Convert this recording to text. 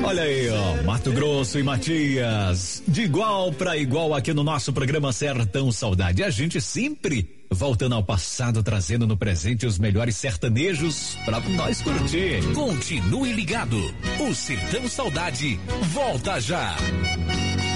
Olha aí, ó, Mato Grosso e Matias, de igual para igual aqui no nosso programa Sertão Saudade. A gente sempre voltando ao passado, trazendo no presente os melhores sertanejos para nós curtir. Continue ligado, o Sertão Saudade volta já.